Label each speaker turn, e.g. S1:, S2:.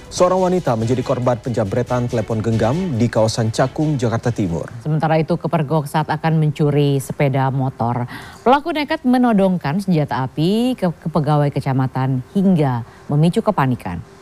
S1: Seorang wanita menjadi korban penjambretan telepon genggam di kawasan Cakung, Jakarta Timur.
S2: Sementara itu kepergok saat akan mencuri sepeda motor. Pelaku nekat menodongkan senjata api ke pegawai kecamatan hingga memicu kepanikan.